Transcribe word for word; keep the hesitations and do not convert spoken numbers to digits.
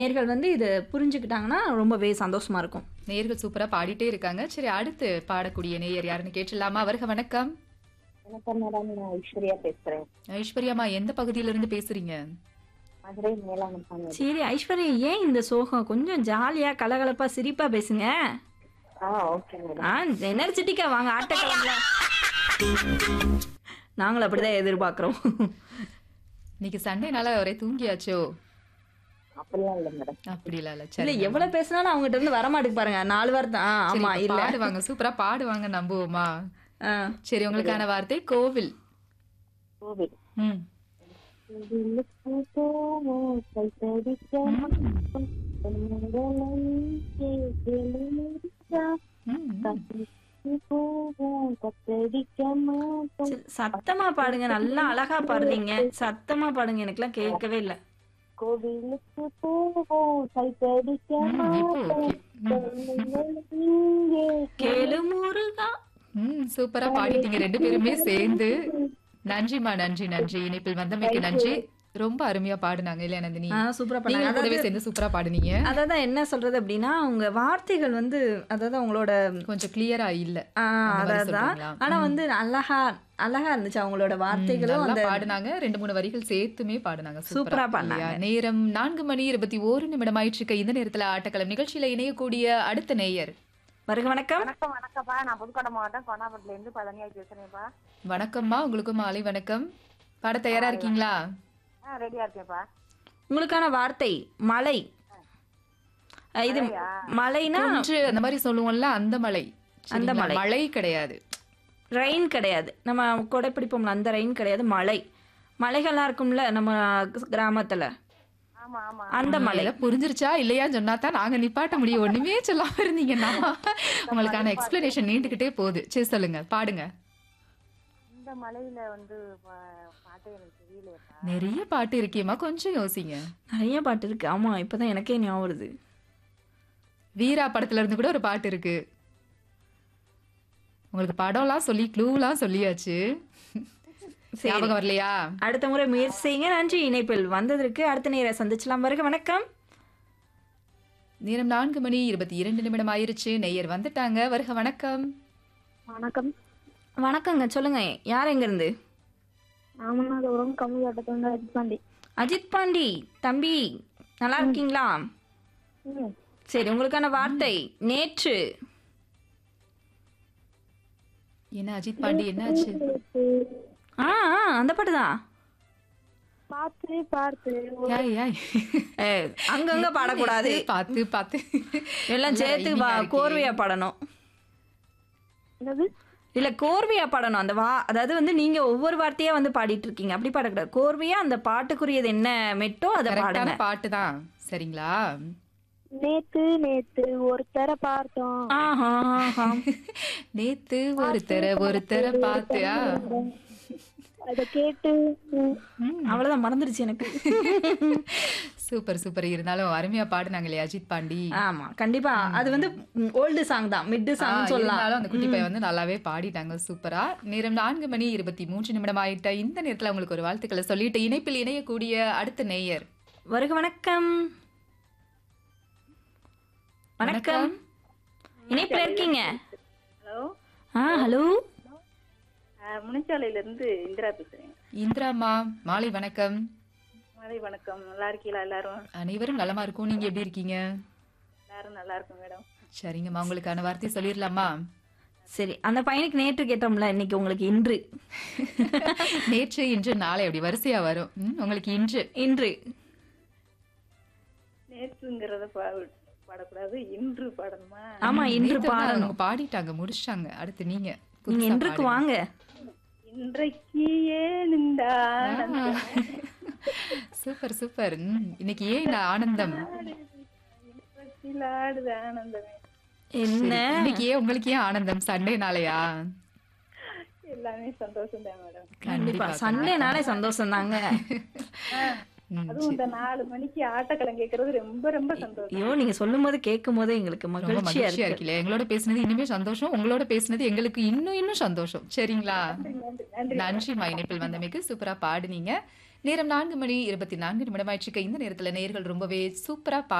நேயர்கள் வந்து இத புரிஞ்சுக்கிட்டாங்கன்னா ரொம்பவே சந்தோஷமா இருக்கும். நேயர்கள் சூப்பரா பாடிட்டே இருக்காங்க. சரி, அடுத்து பாடக்கூடிய நேயர் யாருன்னு கேட்டுடலாமா? வருக வணக்கம். வணக்கம் மேடம், நான் ஐஸ்வர்யா பேசுறேன். ஐஸ்வர்யாமா, எந்த பகுதியில இருந்து பேசுறீங்க? மதுரை மேலாண்மை. சரி ஐஸ்வர்யா, ஏன் இந்த சோகம்? கொஞ்சம் ஜாலியா கலகலப்பா சிரிப்பா பேசுங்க. ஆ ஓகே மேடம். ஆ எனர்ஜெட்டிக்கா வாங்க, ஆட்டக்கிழமைல நாங்களும் அப்படிதான் எதிர்பார்க்கிறோம். இன்னைக்கு சண்டேனால ஒரே தூங்கியாச்சோ? அப்படிலாம் இல்ல மேடம். அப்படிலாம் இல்ல. இல்ல சரி, எவ்வளவு பேசினாலும் அவங்ககிட்ட இருந்து வரமாட்டுக்கு பாருங்க. நாலு வார்த்தை. ஆ, சரி, ஆமா இப்ப இல்ல. பாடுவாங்க, சூப்பரா பாடுவாங்க, நம்புவோமா? ஆ, சரி, உங்களுக்கான வார்த்தை கோவில். கோவில். ம் கோவிலுக்கு போவோம், கைத்தடிக்க மாட்டோம். பொன்மகளை கேட்கலிச்சா. ம், ம். கத்திக்கு போவோம், கத்தடிக்க மாட்டோம். சரி, சத்தமா பாடுங்க. நல்லா அழகா பாடுறீங்க. சத்தமா பாடுங்க, எனக்குலாம் கேட்கவே இல்ல. கோவிலுக்கு போவோம், கைத்தடிக்க ம், இப்போ மாட்டோம். ஓகே. ம், பொன்மகளை இங்கே கேளு முருகா. ம், சூப்பரா பாடிட்டீங்க ரெண்டு பேருமே சேர்ந்து. நன்றிமா, நன்றி நன்றி. இணைப்பில் வந்தமைக்கு நன்றி. ரொம்ப அருமையா பாடுனாங்க இல்லையா நந்தினி? ஆ, சூப்பரா நீங்க பண்ணாங்க. கூடவே அதாவது சேர்ந்து சூப்பரா பாடுனீங்க. அதான் என்ன சொல்றது அப்படின்னா, அவங்க வார்த்தைகள் வந்து அதாவது அவங்களோட கொஞ்சம் கிளியரா இல்ல. ஆ, அந்த மாதிரி அதான் சொல்றீங்களா? ஆனா ம். வந்து அழகா அழகா இருந்துச்சு அவங்களோட ம், வார்த்தைகளும். நல்லா அந்த பாடுனாங்க. ரெண்டு மூணு வரிகள் சேர்த்துமே பாடுனாங்க. சூப்பரா சூப்பரா பண்ணாங்க. இல்லையா? நேரம் நான்கு மணி இருபத்தி ஒரு நிமிடம் ஆயிட்டு இருக்க இந்த நேரத்துல ஆட்டக்களம் நிகழ்ச்சியில இணையக்கூடிய அடுத்த நேயர். வருக வணக்கம். வணக்கம் வணக்கம்ப்பா. நான் புதுக்கோட்டை மாவட்டம் கொண்டாபுரத்துல இருந்து பழனியாய் பேசுறேன்ப்பா. வணக்கம்மா, உங்களுக்கும் மாலை வணக்கம். பாட தயாரா இருக்கீங்களா? ஆ ரெடியா இருக்கேன்ப்பா. உங்களுக்கான வார்த்தை மலை. அஹ் இது மலையா? மலைனா குன்று அந்த மாதிரி சொல்லுவோம்ல, அந்த மலை. அந்த சரிங்களா? மலை. மழை கிடையாது. ரெயின் கிடையாது. நம்ம கொடை பிடிப்போம்ல, அந்த ரெயின் கிடையாது. மலை. மலைகள்லாம் இருக்கும்ல நம்ம கிராமத்துல, ஆமா ஆமா. அந்த மலை. எல்லாம் புரிஞ்சிருச்சா இல்லையான்னு சொன்னா தான் நாங்க நிப்பாட்ட முடியும். ஒண்ணுமே சொல்லாம இருந்தீங்கன்னா உங்களுக்கான எக்ஸ்பிளனேஷன் நீண்டுகிட்டே போகுது. சரி, சொல்லுங்க, பாடுங்க. இந்த மலையில வந்து பா- பாட்டு எனக்கு தெரியலையப்பா. நிறைய பாட்டு இருக்கேம்மா, கொஞ்சம் யோசிங்க. நிறைய பாட்டு இருக்கு. ஆமா, இப்பதான் எனக்கே ஞாபகம் வருது. வீரா படத்துல இருந்து கூட ஒரு பாட்டு இருக்கு. உங்களுக்கு படம்லாம் சொல்லி க்ளூலாம் சொல்லியாச்சு. சரி, ஞாபகம் வரலையா? அடுத்த முறை முயற்சி செய்யுங்க. நன்றி இணைப்பில் வந்ததற்கு. அடுத்த நேரம் சந்திச்சலாம். வருக வணக்கம். நேரம் நான்கு மணி இருபத்தி இரண்டு நிமிடம் ஆயிருச்சு. நெய்யர் வந்துட்டாங்க. வருக வணக்கம். வணக்கம். வணக்கங்க, சொல்லுங்க. யார் எங்க இருந்து? ராமநாதபுரம் கம்மியாட்டத்தோட அஜித்பாண்டி. அஜித் பாண்டி தம்பி, நல்லா இருக்கீங்களா? ம். சரி, உங்களுக்கான வார்த்தை நேற்று. என்ன அஜித் பாண்டி, என்னாச்சு? ஆ, ஆ, அந்த பாட்டு தான். பார்த்து பார்த்து யாய் யாய் அங்கங்க பாடக்கூடாது. பார்த்து பார்த்து எல்லாம் நல்லா சேர்த்து rhyming ஆ வா- இருக்கே. கோர்வையா பாடணும். என்னது? இல்ல, கோர்வையா பாடணும். அந்த வா அதாவது வந்து நீங்க ஒவ்வொரு வார்த்தையா வந்து பாடிட்டு இருக்கீங்க, அப்படி பாடக்கூடாது. கோர்வையா அந்த பாட்டுக்குரியது என்ன மெட்டோ அதை கரெக்டான பாடுங்க. பாட்டு தான். சரிங்களா? நேத்து நேத்து ஒருத்தரை பார்த்தோம். ஆஹா, ஆஹா. நேத்து ஒருத்தர ஒருத்தர பாத்தியா? அத கேட்டு ம், ம். அவ்வளவுதான், மறந்துடுச்சு எனக்கு. Super super. இருந்தாலும் அருமையா பாடுனாங்க இல்லையா அஜித் பாண்டி? ஆமா, கண்டிப்பா. அது வந்து ஓல்டு சாங் தான், மிட் ஆ, சாங் சொல்லலாம். இருந்தாலும் அந்த குட்டி பையன் வந்து நல்லாவே பாடிட்டாங்க. சூப்பரா. நேரம் நான்கு மணி இருபத்தி மூன்று நிமிடம் ஆயிட்ட இந்த நேரத்துல உங்களுக்கு ஒரு வாழ்த்துக்களை சொல்லிட்டு இணைப்பில் இணையக்கூடிய அடுத்த நேயர். வருக வணக்கம். வணக்கம். இணைப்பில் இருக்கீங்க. ஹலோ. ஆ, ஹலோ. முனிச்சாலையில இருந்து இந்திரா பேசுறேன். இந்திராமா, மாலை வணக்கம். மாலை வணக்கம். நல்லா இருக்கீங்களா எல்லாரும்? அனைவரும் நலமா இருக்கும். நீங்க எப்படி இருக்கீங்க? எல்லாரும் நல்லா இருக்கும் மேடம். சரிங்கம்மா, உங்களுக்கான வார்த்தையை சொல்லிடலாமா? சரி, அந்த பையனுக்கு நேற்று கேட்டோம்ல, இன்னைக்கு உங்களுக்கு இன்று. நேற்று இன்று நாளை அப்படி வரிசையா வரும். ம், உங்களுக்கு இன்று. இன்று. நேற்றுங்கிறத பாடக்கூடாது, இன்று பாடணுமா? ஆமா, இன்று நேத்து வந்து பாடணும். அவங்க பாடிட்டாங்க, முடிச்சிட்டாங்க. அடுத்து நீங்க நீங்க புதுசா இன்றுக்கு பாடுங்க. வாங்க. இன்றைக்கு ஏனுண்டா சூப்பர் சூப்பர். ம், இன்னைக்கு ஏன் இந்த ஆனந்தம்? ஆடுது ஆனந்தமே. என்ன? சரி, இன்னைக்கு ஏன் உங்களுக்கு ஏன் ஆனந்தம்? சண்டே நாளையா? எல்லாமே சந்தோஷம் தான் மேடம். கண்டிப்பா சண்டே நாளே சந்தோஷம் தாங்க. ம், அதுவும் இந்த நாலு மணிக்கு ஆட்டக்களம் கேட்கறது ரொம்ப ரொம்ப சந்தோஷம். ஐயோ, நீங்க சொல்லும் போது கேட்கும் போதே எங்களுக்கு ரொம்ப மகிழ்ச்சியா மகிழ்ச்சியா இருக்கு. இருக்குல்ல. எங்களோட பேசுனது இனிமே சந்தோஷம், உங்களோட பேசுனது எங்களுக்கு இன்னும் இன்னும் சந்தோஷம். சரிங்களா? நன்றி நன்றி. நன்றி மா, இணைப்பில் வந்தமைக்கு. சூப்பரா பாடுனீங்க. நேரம் நான்கு மணி இருபத்தி நான்கு நிமிடமாயிட்டு இருக்க இந்த நேரத்துல நேயர்கள் ரொம்பவே சூப்பரா